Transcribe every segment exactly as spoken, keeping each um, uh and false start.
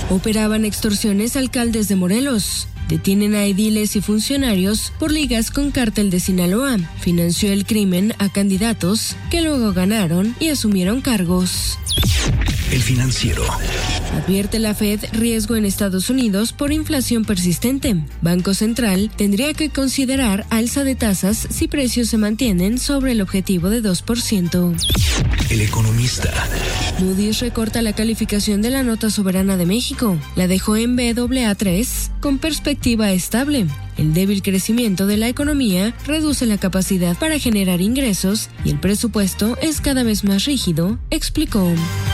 Operaban extorsiones a alcaldes de Morelos. Detienen a ediles y funcionarios por ligas con cártel de Sinaloa. Financió el crimen a candidatos que luego ganaron y asumieron cargos. El Financiero. Advierte la Fed riesgo en Estados Unidos por inflación persistente. Banco Central tendría que considerar alza de tasas si precios se mantienen sobre el objetivo de dos por ciento. El Economista. Moody's recorta la calificación de la nota soberana de México. La dejó en B A A tres con perspectiva estable. El débil crecimiento de la economía reduce la capacidad para generar ingresos y el presupuesto es cada vez más rígido, explicó.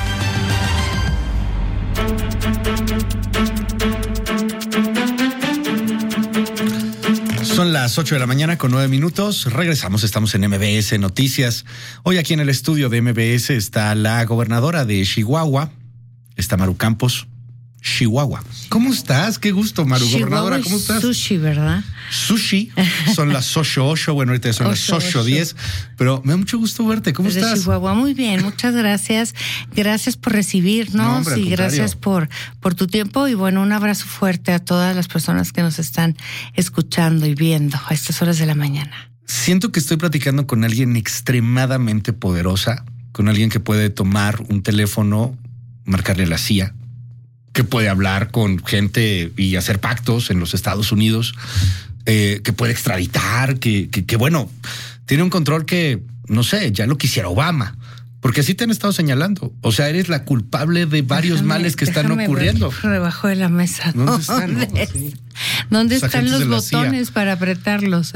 Son las ocho de la mañana con nueve minutos. Regresamos, estamos en M B S Noticias. Hoy aquí en el estudio de M B S está la gobernadora de Chihuahua, está Maru Campos. Chihuahua. ¿Cómo estás? Qué gusto, Maru. Chihuahua, gobernadora, ¿cómo estás? Sushi, ¿verdad? Sushi. Son las ocho ocho, bueno, ahorita son las ocho diez, pero me da mucho gusto verte. ¿Cómo Desde estás? Chihuahua, muy bien, muchas gracias. Gracias por recibirnos No, hombre, y gracias por, por tu tiempo. Y bueno, un abrazo fuerte a todas las personas que nos están escuchando y viendo a estas horas de la mañana. Siento que estoy platicando con alguien extremadamente poderosa, con alguien que puede tomar un teléfono, marcarle a la C I A, que puede hablar con gente y hacer pactos en los Estados Unidos, eh, que puede extraditar, que, que, que bueno, tiene un control que, no sé, ya lo quisiera Obama, porque así te han estado señalando. O sea, eres la culpable de varios Déjame, males que están ocurriendo. Ver debajo de la mesa. ¿Dónde están? ¿Dónde, ¿no? es? Sí. ¿Dónde Los están agentes los de la C I A. botones para apretarlos?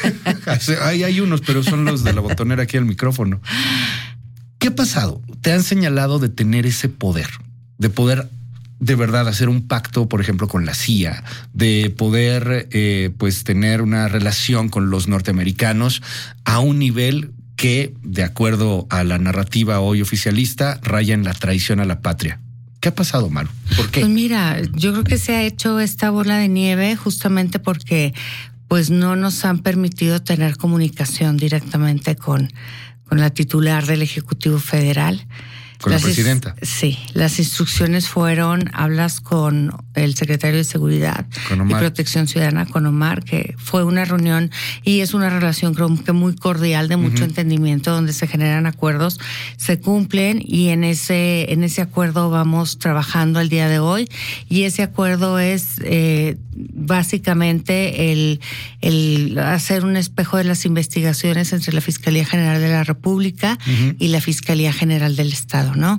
Hay, hay unos, pero son los de la botonera aquí al micrófono. ¿Qué ha pasado? Te han señalado de tener ese poder, de poder de verdad hacer un pacto, por ejemplo, con la C I A, de poder eh, pues tener una relación con los norteamericanos a un nivel que, de acuerdo a la narrativa hoy oficialista, raya en la traición a la patria. ¿Qué ha pasado, Maru? ¿Por qué? Pues mira, yo creo que se ha hecho esta bola de nieve justamente porque pues no nos han permitido tener comunicación directamente con, con la titular del Ejecutivo Federal. Con las la presidenta. Is, sí, las instrucciones fueron, hablas con el secretario de Seguridad y Protección Ciudadana, con Omar, que fue una reunión y es una relación creo que muy cordial, de mucho uh-huh. entendimiento, donde se generan acuerdos, se cumplen y en ese, en ese acuerdo vamos trabajando el día de hoy y ese acuerdo es eh, básicamente el, el hacer un espejo de las investigaciones entre la Fiscalía General de la República uh-huh. y la Fiscalía General del Estado, ¿no?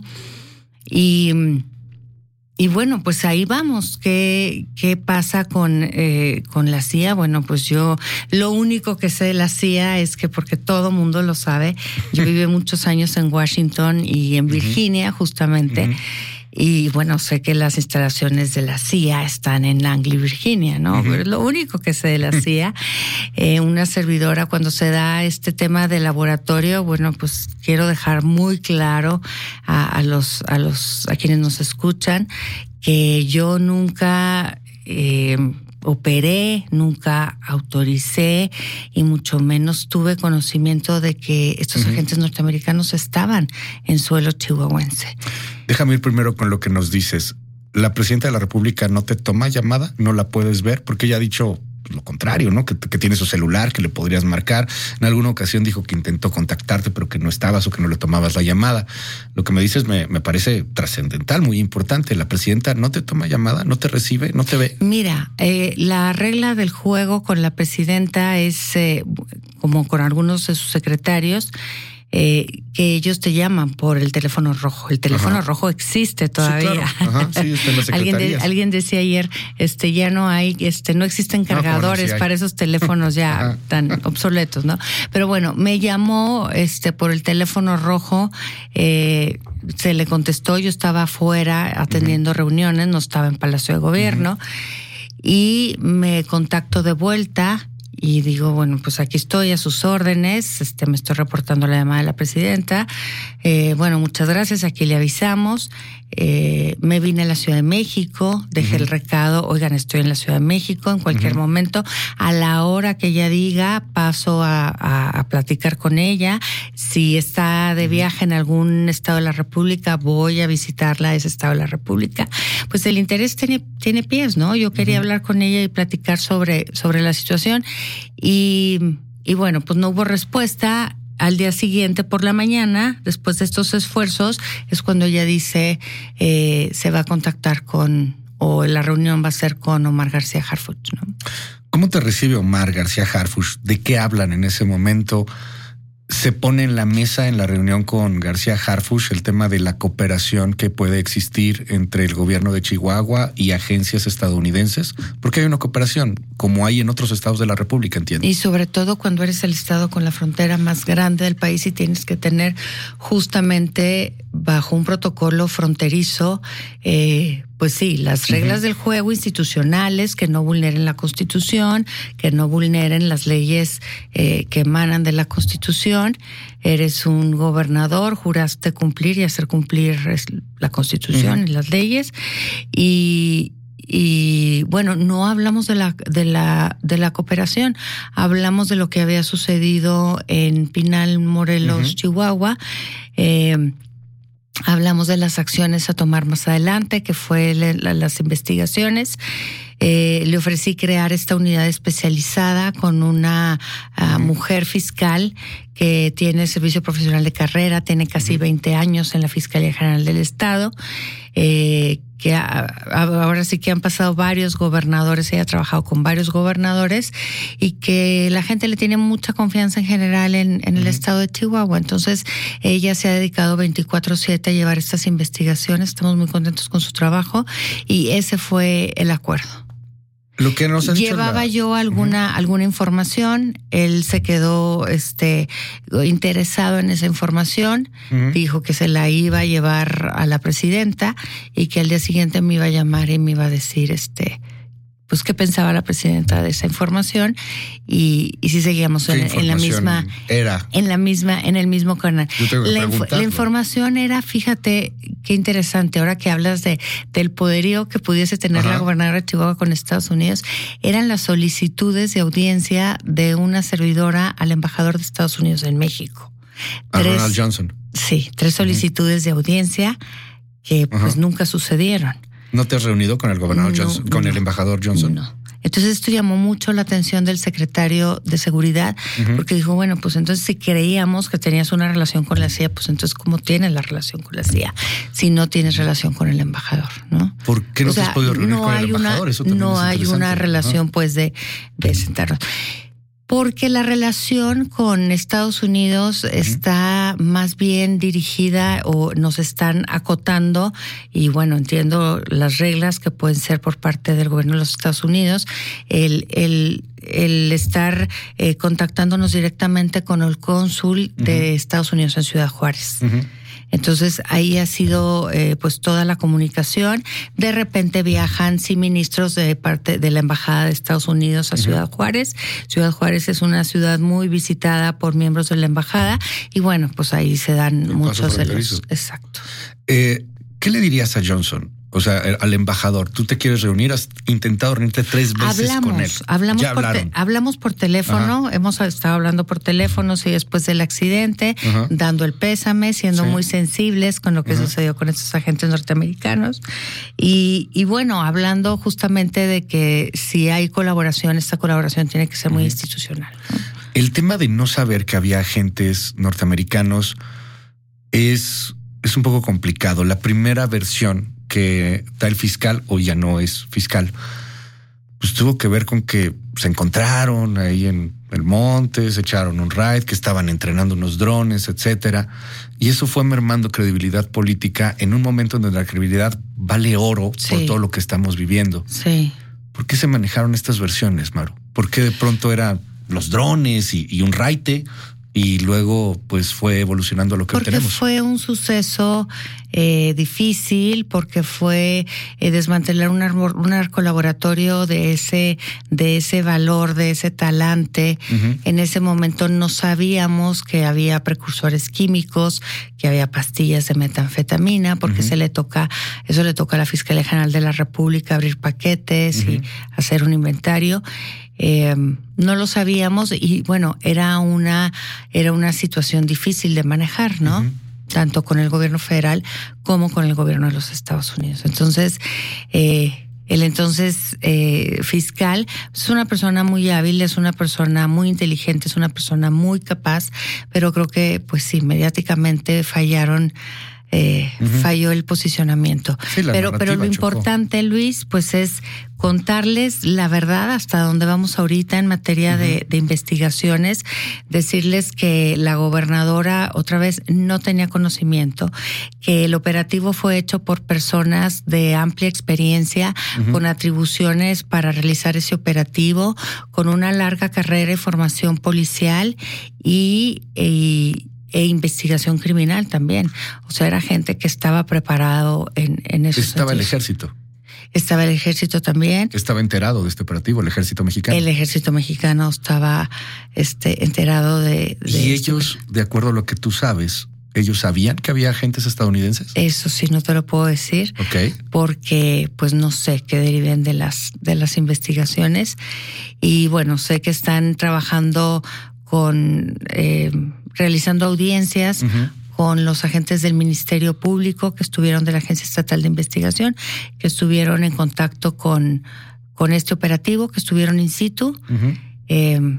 Y, y bueno, pues ahí vamos. ¿Qué, qué pasa con, eh, con la C I A? Bueno, pues yo lo único que sé de la C I A es que, porque todo mundo lo sabe, yo viví muchos años en Washington y en Virginia, uh-huh. justamente. Uh-huh. Y bueno, sé que las instalaciones de la C I A están en Langley, Virginia, ¿no? Uh-huh. Pero es lo único que sé de la C I A. Eh, una servidora, cuando se da este tema de laboratorio, bueno, pues quiero dejar muy claro a, a los, a los, a quienes nos escuchan, que yo nunca eh, operé, nunca autoricé y mucho menos tuve conocimiento de que estos uh-huh. agentes norteamericanos estaban en suelo chihuahuense. Déjame ir primero con lo que nos dices. ¿La presidenta de la República no te toma llamada? ¿No la puedes ver? Porque ella ha dicho lo contrario, ¿no? Que, que tiene su celular, que le podrías marcar. En alguna ocasión dijo que intentó contactarte, pero que no estabas o que no le tomabas la llamada. Lo que me dices me, me parece trascendental, muy importante. ¿La presidenta no te toma llamada? ¿No te recibe? ¿No te ve? Mira, eh, la regla del juego con la presidenta es, eh, como con algunos de sus secretarios, Eh, que ellos te llaman por el teléfono rojo. El teléfono Ajá. rojo existe todavía. Sí, claro. Ajá, sí, está en las alguien, de, alguien decía ayer, este, ya no hay, este, no existen cargadores no, no, sí para esos teléfonos ya Ajá. tan obsoletos, ¿no? Pero bueno, me llamó, este, por el teléfono rojo, eh, se le contestó, yo estaba afuera atendiendo uh-huh. reuniones, no estaba en Palacio de Gobierno, uh-huh. y me contacto de vuelta. Y digo, bueno, pues aquí estoy a sus órdenes, este, me estoy reportando la llamada de la presidenta. Eh, bueno, muchas gracias, aquí le avisamos. eh, me vine a la Ciudad de México, dejé uh-huh. el recado, oigan, estoy en la Ciudad de México, en cualquier uh-huh. momento, a la hora que ella diga, paso a, a, a platicar con ella. Si está de viaje en algún estado de la República, voy a visitarla a ese estado de la República. Pues el interés tiene, tiene pies, ¿no? Yo quería uh-huh. hablar con ella y platicar sobre, sobre la situación y, y bueno, pues no hubo respuesta. Al día siguiente por la mañana, después de estos esfuerzos, es cuando ella dice eh, se va a contactar con, o la reunión va a ser con Omar García Harfuch, ¿no? ¿Cómo te recibe Omar García Harfuch? ¿De qué hablan en ese momento? ¿Se pone en la mesa en la reunión con García Harfuch el tema de la cooperación que puede existir entre el gobierno de Chihuahua y agencias estadounidenses? Porque hay una cooperación, como hay en otros estados de la República, entiendo. Y sobre todo cuando eres el estado con la frontera más grande del país y tienes que tener justamente bajo un protocolo fronterizo, eh, pues sí, las reglas uh-huh. del juego institucionales que no vulneren la Constitución, que no vulneren las leyes eh, que emanan de la Constitución. Eres un gobernador, juraste cumplir y hacer cumplir la Constitución uh-huh. y las leyes. Y Y bueno, no hablamos de la, de la, de la cooperación, hablamos de lo que había sucedido en Pinal, Morelos, uh-huh. Chihuahua. Eh, Hablamos de las acciones a tomar más adelante, que fue la, la, las investigaciones. Eh, le ofrecí crear esta unidad especializada con una uh, mujer fiscal que tiene servicio profesional de carrera, tiene casi veinte años en la Fiscalía General del Estado, eh, que a, a, ahora sí que han pasado varios gobernadores, ella ha trabajado con varios gobernadores y que la gente le tiene mucha confianza en general en, en el uh-huh. estado de Chihuahua. Entonces, ella se ha dedicado veinticuatro siete a llevar estas investigaciones. Estamos muy contentos con su trabajo y ese fue el acuerdo. Lo que nos has Llevaba dicho la... yo alguna uh-huh. alguna información, él se quedó este interesado en esa información, uh-huh. dijo que se la iba a llevar a la presidenta y que al día siguiente me iba a llamar y me iba a decir este pues qué pensaba la presidenta de esa información y, y si seguíamos en, en la misma era en la misma en el mismo canal. La, inf- la información era, fíjate qué interesante, ahora que hablas de del poderío que pudiese tener Ajá. la gobernadora de Chihuahua con Estados Unidos, eran las solicitudes de audiencia de una servidora al embajador de Estados Unidos en México. A tres, Ronald Johnson. Sí, tres solicitudes uh-huh. de audiencia que pues uh-huh. nunca sucedieron. ¿No te has reunido con el gobernador no, Johnson, con no, el embajador Johnson? No. Entonces esto llamó mucho la atención del secretario de Seguridad, uh-huh. porque dijo, bueno, pues entonces si creíamos que tenías una relación con la C I A, pues entonces ¿cómo tienes la relación con la C I A si no tienes relación con el embajador, ¿no? ¿Por qué no o te sea, has podido reunir no con el embajador? Una, Eso también no es hay una relación, uh-huh. pues, de, de sentarnos. Porque la relación con Estados Unidos uh-huh. está más bien dirigida o nos están acotando y bueno, entiendo las reglas que pueden ser por parte del gobierno de los Estados Unidos, el, el, el estar eh, contactándonos directamente con el cónsul uh-huh. de Estados Unidos en Ciudad Juárez. Uh-huh. Entonces ahí ha sido eh, pues toda la comunicación. De repente viajan sí ministros de parte de la embajada de Estados Unidos a uh-huh. Ciudad Juárez. Ciudad Juárez es una ciudad muy visitada por miembros de la embajada y bueno, pues ahí se dan el muchos de los. Exacto. Eh, ¿Qué le dirías a Johnson? O sea, al embajador, tú te quieres reunir, has intentado reunirte tres veces hablamos, con él. Hablamos, ya por te, hablamos por teléfono, Ajá. hemos estado hablando por teléfono, sí, después del accidente, Ajá. dando el pésame, siendo sí. muy sensibles con lo que Ajá. sucedió con estos agentes norteamericanos. Y, y bueno, hablando justamente de que si hay colaboración, esta colaboración tiene que ser muy Ajá. institucional, ¿no? El tema de no saber que había agentes norteamericanos es, es un poco complicado. La primera versión que da el fiscal, o ya no es fiscal, pues tuvo que ver con que se encontraron ahí en el monte, se echaron un raid, que estaban entrenando unos drones, etcétera. Y eso fue mermando credibilidad política en un momento en donde la credibilidad vale oro sí. por todo lo que estamos viviendo. Sí. ¿Por qué se manejaron estas versiones, Maru? ¿Por qué de pronto eran los drones y, y un raite y luego pues fue evolucionando a lo que porque tenemos. Fue un suceso eh, difícil, porque fue eh, desmantelar un, arbor, un arcolaboratorio de ese, de ese valor, de ese talante. Uh-huh. En ese momento no sabíamos que había precursores químicos, que había pastillas de metanfetamina, porque uh-huh. se le toca, eso le toca a la Fiscalía General de la República abrir paquetes uh-huh. y hacer un inventario. Eh, no lo sabíamos y bueno, era una, era una situación difícil de manejar, ¿no? Uh-huh. Tanto con el gobierno federal como con el gobierno de los Estados Unidos. Entonces, eh, el entonces eh, fiscal es una persona muy hábil, es una persona muy inteligente, es una persona muy capaz, pero creo que pues sí, mediáticamente fallaron. Eh, uh-huh. Falló el posicionamiento. Sí, pero, pero lo importante, chocó. Luis, pues es contarles la verdad hasta donde vamos ahorita en materia uh-huh. de, de investigaciones, decirles que la gobernadora otra vez no tenía conocimiento, que el operativo fue hecho por personas de amplia experiencia, uh-huh. con atribuciones para realizar ese operativo, con una larga carrera y formación policial y, y e investigación criminal también. O sea, era gente que estaba preparado en, en eso. Estaba sentidos. El ejército. Estaba el ejército también. Estaba enterado de este operativo, el ejército mexicano. El ejército mexicano estaba este, enterado de... de y ellos, este... de acuerdo a lo que tú sabes, ¿ellos sabían que había agentes estadounidenses? Eso sí, no te lo puedo decir. Ok. Porque, pues, no sé qué deriven de las, de las investigaciones. Y bueno, sé que están trabajando con... Eh, realizando audiencias uh-huh. con los agentes del Ministerio Público que estuvieron de la Agencia Estatal de Investigación, que estuvieron en contacto con, con este operativo, que estuvieron in situ. Uh-huh. Eh,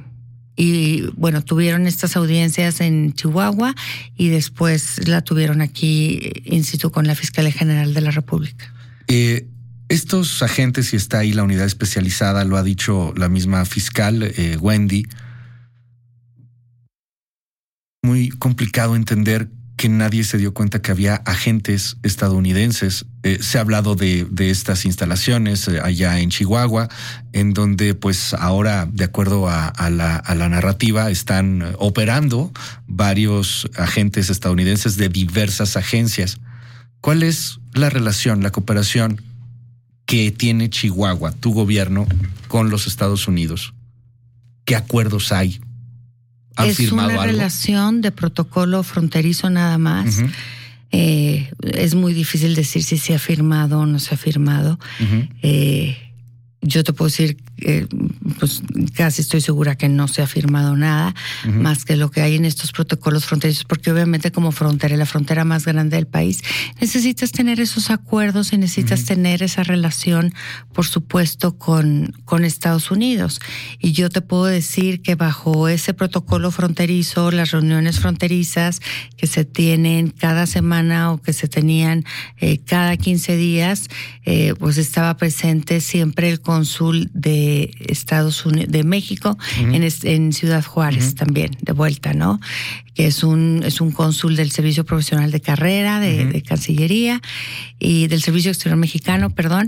y bueno, tuvieron estas audiencias en Chihuahua y después la tuvieron aquí in situ con la Fiscalía General de la República. Eh, estos agentes, y está ahí la unidad especializada, lo ha dicho la misma fiscal, eh, Wendy, muy complicado entender que nadie se dio cuenta que había agentes estadounidenses. Eh, se ha hablado de, de estas instalaciones eh, allá en Chihuahua, en donde pues ahora, de acuerdo a, a, la, a la narrativa, están operando varios agentes estadounidenses de diversas agencias. ¿Cuál es la relación, la cooperación que tiene Chihuahua, tu gobierno, con los Estados Unidos? ¿Qué acuerdos hay? Es una algo? relación de protocolo fronterizo nada más. Uh-huh. Eh, es muy difícil decir si se ha firmado o no se ha firmado. Uh-huh. Eh, yo te puedo decir, eh, pues casi estoy segura que no se ha firmado nada, uh-huh. más que lo que hay en estos protocolos fronterizos, porque obviamente como frontera, la frontera más grande del país, necesitas tener esos acuerdos y necesitas uh-huh. tener esa relación, por supuesto, con, con Estados Unidos. Y yo te puedo decir que bajo ese protocolo fronterizo, las reuniones fronterizas que se tienen cada semana o que se tenían eh, cada quince días, eh, pues estaba presente siempre el cónsul de Estados Unidos, de México, uh-huh. en, en Ciudad Juárez uh-huh. también, de vuelta, ¿no? Que es un, es un cónsul del Servicio Profesional de Carrera, de, uh-huh. de Cancillería, y del Servicio Exterior Mexicano, perdón,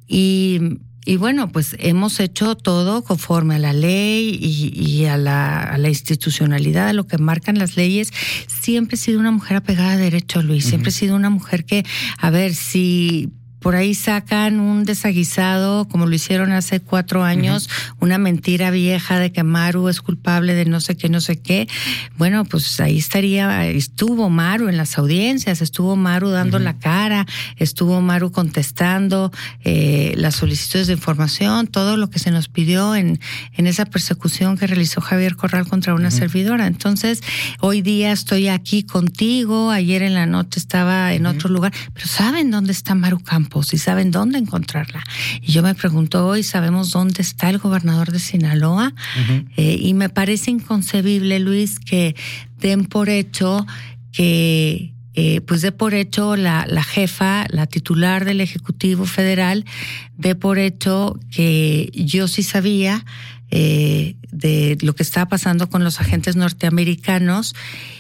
y... Y bueno, pues hemos hecho todo conforme a la ley y, y a, la, a la institucionalidad, a lo que marcan las leyes. Siempre he sido una mujer apegada a derecho, Luis. Uh-huh. Siempre he sido una mujer que, a ver, si por ahí sacan un desaguisado, como lo hicieron hace cuatro años, uh-huh. una mentira vieja de que Maru es culpable de no sé qué, no sé qué. Bueno, pues ahí estaría, estuvo Maru en las audiencias, estuvo Maru dando uh-huh. la cara, estuvo Maru contestando eh, las solicitudes de información, todo lo que se nos pidió en, en esa persecución que realizó Javier Corral contra una uh-huh. servidora. Entonces, hoy día estoy aquí contigo, ayer en la noche estaba en uh-huh. otro lugar, pero ¿saben dónde está Maru Campos? Y saben dónde encontrarla. Y yo me pregunto hoy, ¿sabemos dónde está el gobernador de Sinaloa? Uh-huh. Eh, y me parece inconcebible, Luis, que den por hecho que, eh, pues dé por hecho la, la jefa, la titular del Ejecutivo Federal, dé por hecho que yo sí sabía eh, de lo que estaba pasando con los agentes norteamericanos,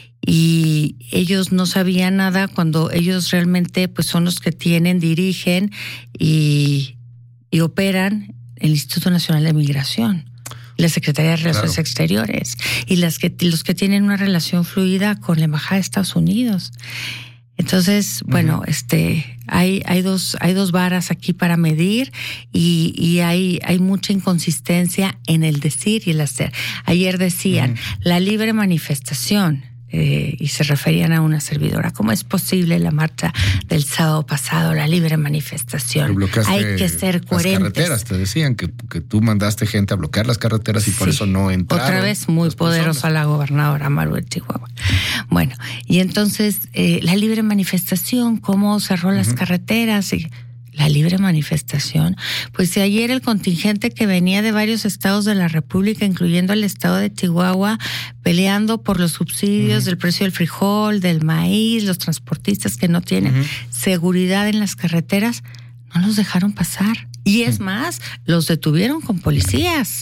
y ellos no sabían nada cuando ellos realmente pues son los que tienen, dirigen y, y operan el Instituto Nacional de Migración. la Secretaría de Relaciones Claro. Exteriores, y las que, los que tienen una relación fluida con la Embajada de Estados Unidos. Entonces, bueno, uh-huh. este, hay, hay dos, hay dos varas aquí para medir y, y hay, hay mucha inconsistencia en el decir y el hacer. Ayer decían, uh-huh. la libre manifestación, eh, y se referían a una servidora. ¿Cómo es posible la marcha del sábado pasado, la libre manifestación? Hay que ser coherentes. Las carreteras, te decían que, que tú mandaste gente a bloquear las carreteras y sí. por eso no entraron. Otra vez muy poderosa personas. La gobernadora Maru de Chihuahua. Bueno, y entonces eh, la libre manifestación, cómo cerró uh-huh. las carreteras y la libre manifestación. Pues si ayer el contingente que venía de varios estados de la República, incluyendo el estado de Chihuahua, peleando por los subsidios uh-huh. del precio del frijol, del maíz, los transportistas que no tienen uh-huh. seguridad en las carreteras, no los dejaron pasar. Y es uh-huh. más, los detuvieron con policías.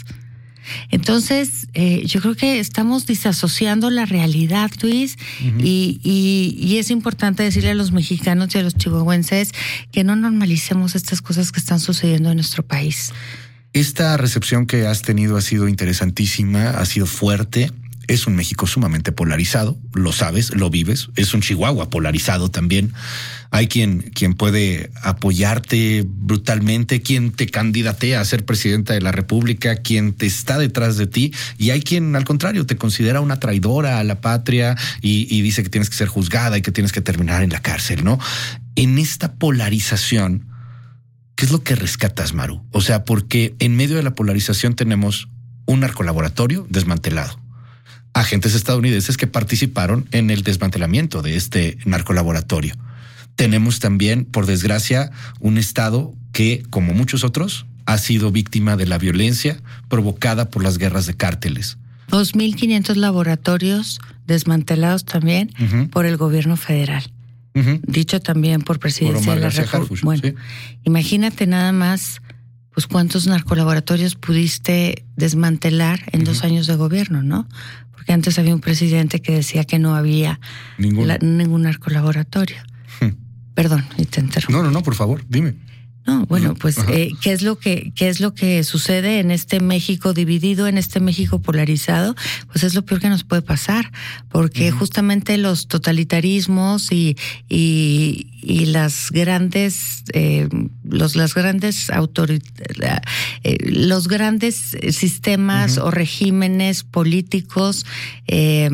Entonces, eh, yo creo que estamos disasociando la realidad, Luis, uh-huh. y, y, y es importante decirle a los mexicanos y a los chihuahuenses que no normalicemos estas cosas que están sucediendo en nuestro país. Esta recepción que has tenido ha sido interesantísima, ha sido fuerte. Es un México sumamente polarizado, lo sabes, lo vives. Es un Chihuahua polarizado también. Hay quien, quien puede apoyarte brutalmente, quien te candidatea a ser presidenta de la República, quien te está detrás de ti, y hay quien, al contrario, te considera una traidora a la patria y, y dice que tienes que ser juzgada y que tienes que terminar en la cárcel, ¿no? En esta polarización, ¿qué es lo que rescatas, Maru? O sea, porque en medio de la polarización tenemos un narcolaboratorio desmantelado. Agentes estadounidenses que participaron en el desmantelamiento de este narcolaboratorio. Tenemos también, por desgracia, un Estado que, como muchos otros, ha sido víctima de la violencia provocada por las guerras de cárteles. dos mil quinientos laboratorios desmantelados también uh-huh. por el gobierno federal. Uh-huh. Dicho también por Presidencia de la República. Bueno, sí. Imagínate nada más, pues cuántos narcolaboratorios pudiste desmantelar en uh-huh. dos años de gobierno, ¿no? Porque antes había un presidente que decía que no había la, ningún narcolaboratorio. Hmm. Perdón, y te interrumpo. No, no, no, por favor, dime. No, bueno, pues eh, ¿qué es lo que qué es lo que sucede en este México dividido, en este México polarizado? Pues es lo peor que nos puede pasar, porque uh-huh. justamente los totalitarismos y y, y las grandes eh, los las grandes autoridades, eh, los grandes sistemas uh-huh. o regímenes políticos eh,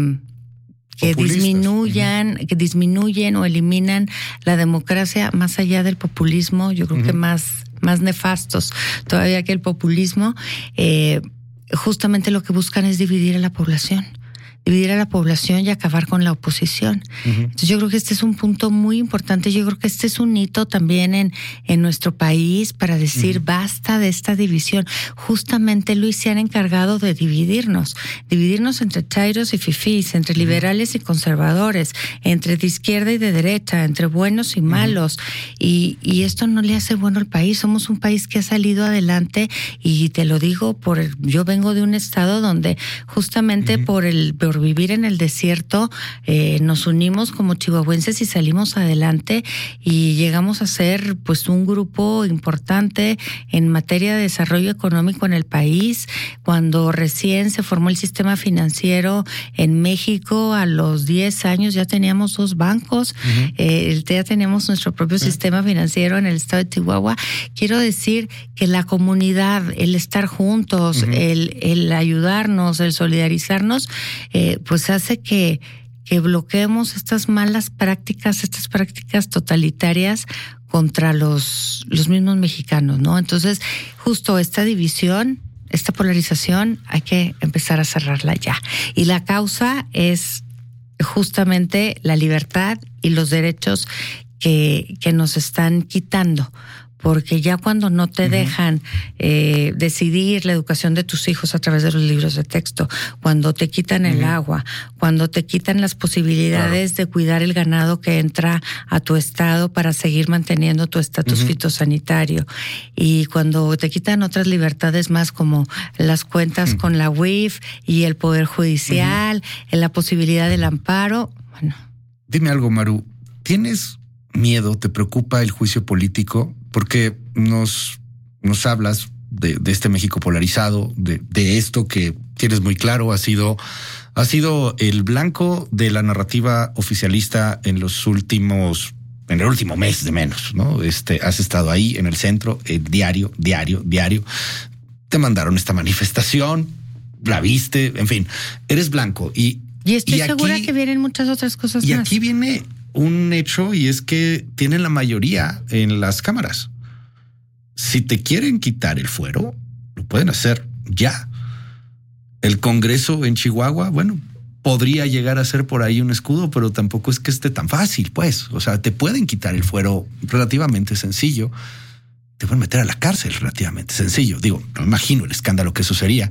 que disminuyan, uh-huh. que disminuyen o eliminan la democracia más allá del populismo, yo creo uh-huh. que más, más nefastos todavía que el populismo, eh, justamente lo que buscan es dividir a la población. dividir a la población y acabar con la oposición. Uh-huh. Entonces yo creo que este es un punto muy importante. Yo creo que este es un hito también en, en nuestro país para decir uh-huh. basta de esta división. Justamente, Luis, se han encargado de dividirnos, dividirnos entre chairos y fifís, entre uh-huh. liberales y conservadores, entre de izquierda y de derecha, entre buenos y malos. Uh-huh. Y, y esto no le hace bueno al país. Somos un país que ha salido adelante y te lo digo, por el, yo vengo de un estado donde justamente uh-huh. por el por vivir en el desierto, eh, nos unimos como chihuahuenses y salimos adelante y llegamos a ser pues un grupo importante en materia de desarrollo económico en el país. Cuando recién se formó el sistema financiero en México, a los diez años ya teníamos dos bancos, uh-huh. eh, ya teníamos nuestro propio uh-huh. sistema financiero en el estado de Chihuahua. Quiero decir que la comunidad, el estar juntos, uh-huh. el, el ayudarnos, el solidarizarnos, eh, pues hace que, que bloqueemos estas malas prácticas, estas prácticas totalitarias contra los, los mismos mexicanos, ¿no? Entonces, justo esta división, esta polarización, hay que empezar a cerrarla ya. Y la causa es justamente la libertad y los derechos que, que nos están quitando. Porque ya cuando no te uh-huh. dejan eh, decidir la educación de tus hijos a través de los libros de texto, cuando te quitan uh-huh. el agua, cuando te quitan las posibilidades claro. de cuidar el ganado que entra a tu estado para seguir manteniendo tu estatus uh-huh. fitosanitario, y cuando te quitan otras libertades más como las cuentas uh-huh. con la U I F y el Poder Judicial, uh-huh. la posibilidad del amparo, bueno. Dime algo, Maru, ¿tienes miedo, te preocupa el juicio político? Porque nos, nos hablas de, de este México polarizado, de, de esto que tienes muy claro, ha sido, ha sido el blanco de la narrativa oficialista en los últimos, en el último mes de menos, ¿no? Este, has estado ahí en el centro, eh, diario, diario, diario. Te mandaron esta manifestación, la viste, en fin, eres blanco y Y estoy y aquí, segura que vienen muchas otras cosas y más. Y aquí viene un hecho y es que tienen la mayoría en las cámaras. Si te quieren quitar el fuero, lo pueden hacer ya. El Congreso en Chihuahua, bueno, podría llegar a ser por ahí un escudo, pero tampoco es que esté tan fácil, pues. O sea, te pueden quitar el fuero relativamente sencillo. Te pueden meter a la cárcel relativamente sencillo. Digo, no me imagino el escándalo que eso sería.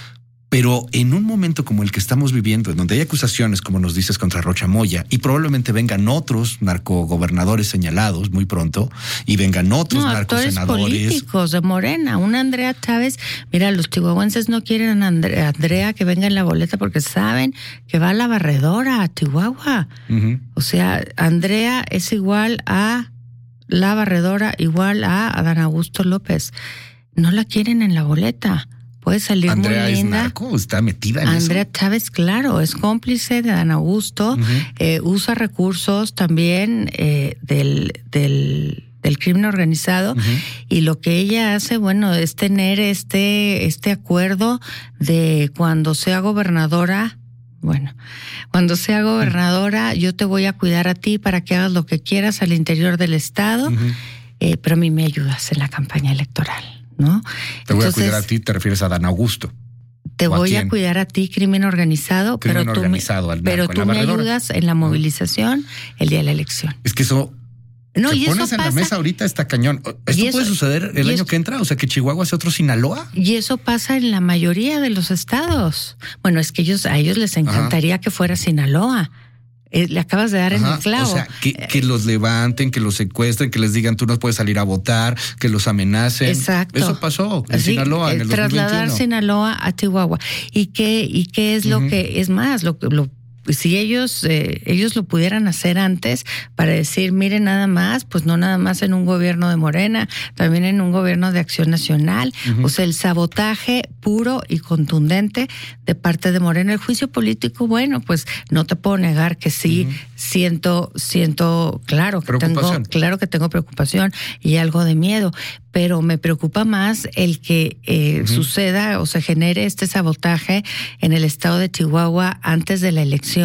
Pero en un momento como el que estamos viviendo, en donde hay acusaciones, como nos dices, contra Rocha Moya, y probablemente vengan otros narcogobernadores señalados muy pronto, y vengan otros no, narcosenadores. políticos de Morena, una Andrea Chávez. Mira, los chihuahuenses no quieren a Andrea, Andrea que venga en la boleta porque saben que va a la barredora a Chihuahua. Uh-huh. O sea, Andrea es igual a la barredora, igual a Adán Augusto López. No la quieren en la boleta. Puede salir Andrea muy linda. Es narco, está metida en Andrea eso. Chávez, claro, es cómplice de Dan Augusto, uh-huh. eh, usa recursos también eh, del, del, del crimen organizado, uh-huh. y lo que ella hace, bueno, es tener este, este acuerdo de cuando sea gobernadora. Bueno, cuando sea gobernadora, yo te voy a cuidar a ti para que hagas lo que quieras al interior del estado, uh-huh. eh, pero a mí me ayudas en la campaña electoral, ¿no? Te voy Entonces, a cuidar a ti, te refieres a Dan Augusto. Te voy a, a cuidar a ti, crimen organizado, crimen pero tú, organizado, me, pero tú me ayudas en la movilización el día de la elección. Es que eso... No, te y pones eso en pasa, la mesa ahorita, está cañón. ¿Esto eso, puede suceder el año eso, que entra? O sea, que Chihuahua sea otro Sinaloa. Y eso pasa en la mayoría de los estados. Bueno, es que ellos a ellos les encantaría Ajá. que fuera Sinaloa. Eh, le acabas de dar Ajá. en el clavo. O sea, que, que los levanten, que los secuestren, que les digan tú no puedes salir a votar, que los amenacen. Exacto. Eso pasó en sí, Sinaloa en el trasladar dos mil veintiuno. Sinaloa a Chihuahua. ¿Y qué, y qué es lo uh-huh. que, es más, lo, lo si ellos eh, ellos lo pudieran hacer antes para decir, miren, nada más, pues no nada más en un gobierno de Morena, también en un gobierno de Acción Nacional. Uh-huh. O sea, el sabotaje puro y contundente de parte de Morena. El juicio político, bueno, pues no te puedo negar que sí, uh-huh. siento, siento, claro que tengo, claro que tengo preocupación y algo de miedo, pero me preocupa más el que eh, uh-huh. suceda o se genere este sabotaje en el estado de Chihuahua antes de la elección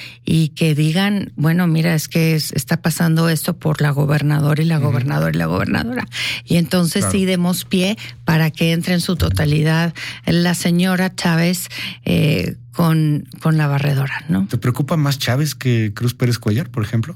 y que digan, bueno, mira, es que es, está pasando esto por la gobernadora y la uh-huh. gobernadora y la gobernadora. Y entonces claro. sí demos pie para que entre en su totalidad la señora Chávez eh, con, con la barredora, ¿no? ¿Te preocupa más Chávez que Cruz Pérez Cuellar, por ejemplo?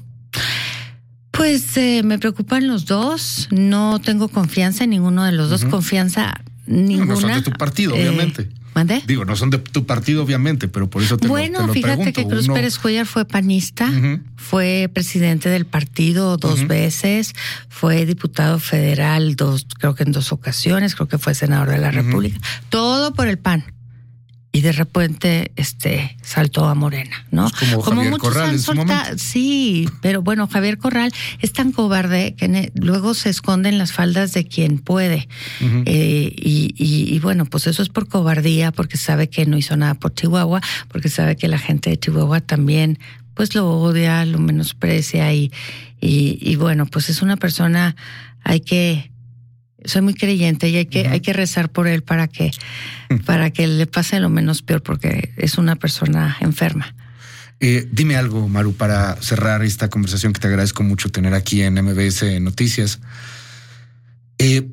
Pues eh, me preocupan los dos. No tengo confianza en ninguno de los dos. Uh-huh. Confianza ninguna. No, no son de tu partido, eh, obviamente. ¿Mandé? Digo, no son de tu partido, obviamente, pero por eso te bueno, lo, te lo fíjate pregunto. que Cruz Uno... Pérez Cuellar fue panista, uh-huh. fue presidente del partido dos uh-huh. veces, fue diputado federal dos, creo que en dos ocasiones, creo que fue senador de la uh-huh. República. Todo por el P A N. Y de repente este saltó a Morena, ¿no? Es como, como Javier Corral en su momento. Sí, pero bueno, Javier Corral es tan cobarde que ne- luego se esconde en las faldas de quien puede. Uh-huh. Eh, y, y, y bueno, pues eso es por cobardía, porque sabe que no hizo nada por Chihuahua, porque sabe que la gente de Chihuahua también pues lo odia, lo menosprecia y, y, y bueno, pues es una persona, hay que... Soy muy creyente y hay que, uh-huh. hay que rezar por él para que, para que le pase lo menos peor, porque es una persona enferma. Eh, dime algo, Maru, para cerrar esta conversación que te agradezco mucho tener aquí en M B S Noticias. Eh,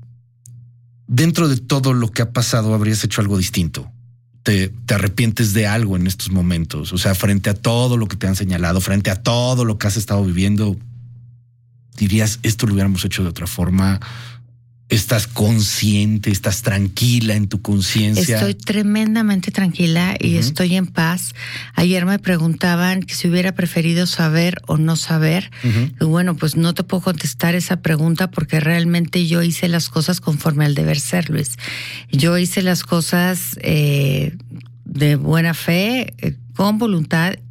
dentro de todo lo que ha pasado, ¿habrías hecho algo distinto? ¿Te, te arrepientes de algo en estos momentos? O sea, frente a todo lo que te han señalado, frente a todo lo que has estado viviendo, dirías, esto lo hubiéramos hecho de otra forma. ¿Estás consciente? ¿Estás tranquila en tu conciencia? Estoy tremendamente tranquila y uh-huh. estoy en paz. Ayer me preguntaban que si hubiera preferido saber o no saber. Uh-huh. Y bueno, pues no te puedo contestar esa pregunta porque realmente yo hice las cosas conforme al deber ser, Luis. Yo hice las cosas eh, de buena fe, eh, con voluntad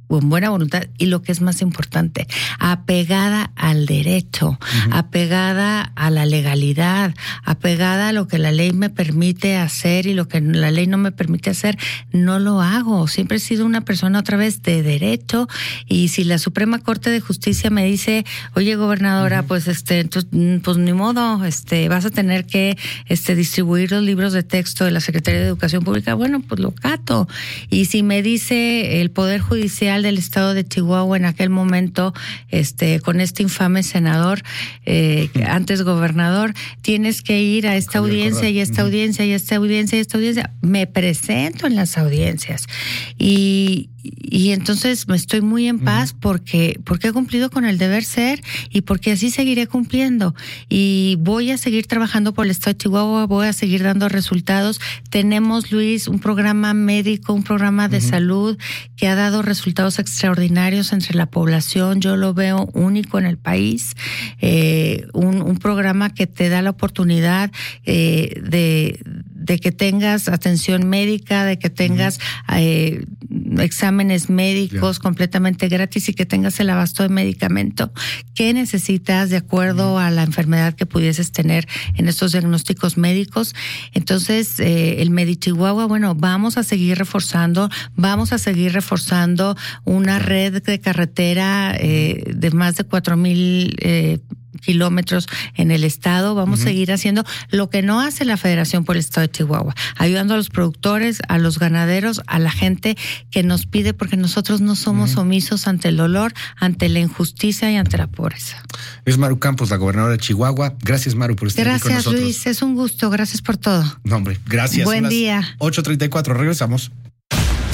con buena voluntad y lo que es más importante, apegada al derecho, uh-huh. apegada a la legalidad, apegada a lo que la ley me permite hacer y lo que la ley no me permite hacer, no lo hago. Siempre he sido una persona otra vez de derecho, y si la Suprema Corte de Justicia me dice, oye, gobernadora, uh-huh. pues este, entonces, pues ni modo, este, vas a tener que este distribuir los libros de texto de la Secretaría de Educación Pública, bueno, pues lo cato. Y si me dice el Poder Judicial del Estado de Chihuahua en aquel momento, este, con este infame senador, eh, antes gobernador, tienes que ir a esta Javier audiencia Corral. y a esta uh-huh. audiencia y a esta audiencia y a esta audiencia, me presento en las audiencias. Y, y entonces me estoy muy en paz uh-huh. porque, porque he cumplido con el deber ser y porque así seguiré cumpliendo. Y voy a seguir trabajando por el Estado de Chihuahua, voy a seguir dando resultados. Tenemos, Luis, un programa médico, un programa de uh-huh. salud que ha dado resultados extraordinarios entre la población. Yo lo veo único en el país. Eh, un, un programa que te da la oportunidad eh, de, de que tengas atención médica, de que tengas uh-huh. eh, exámenes médicos yeah. completamente gratis y que tengas el abasto de medicamento que necesitas de acuerdo uh-huh. a la enfermedad que pudieses tener en estos diagnósticos médicos. Entonces, eh, el MediChihuahua, bueno, vamos a seguir reforzando, vamos a seguir reforzando una yeah. red de carretera eh, de más de cuatro mil eh, kilómetros en el estado. Vamos uh-huh. a seguir haciendo lo que no hace la Federación por el Estado de Chihuahua, ayudando a los productores, a los ganaderos, a la gente que nos pide, porque nosotros no somos uh-huh. omisos ante el dolor, ante la injusticia y ante la pobreza. Es Maru Campos, la gobernadora de Chihuahua. Gracias, Maru, por estar gracias, aquí con nosotros. Gracias, Luis. Es un gusto. Gracias por todo. No, hombre, gracias. Buen día. ocho treinta y cuatro. Regresamos.